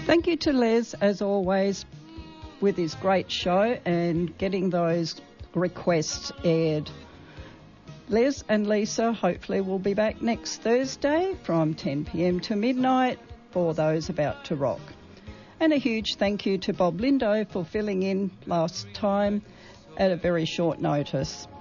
Thank you to Les, as always, with his great show and getting those requests aired. Les and Lisa hopefully will be back next Thursday from 10 p.m. to midnight for those about to rock. And a huge thank you to Bob Lindo for filling in last time at a very short notice.